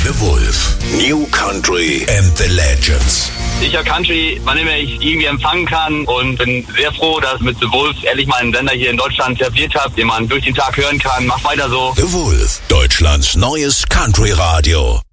The Wolf. New Country and the Legends. Ich höre Country, wann immer ich irgendwie empfangen kann und bin sehr froh, dass mit The Wolf ehrlich mal einen Sender hier in Deutschland etabliert habe, den man durch den Tag hören kann. Mach weiter so. The Wolf, Deutschlands neues Country-Radio.